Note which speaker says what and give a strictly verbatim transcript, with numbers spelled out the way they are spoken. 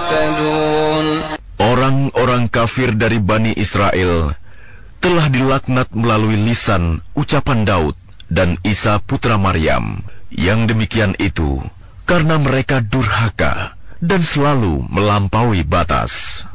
Speaker 1: معتدون.
Speaker 2: Orang-orang kafir dari Bani Israel telah dilaknat melalui lisan ucapan Daud dan Isa putra Maryam. Yang demikian itu karena mereka durhaka dan selalu melampaui batas.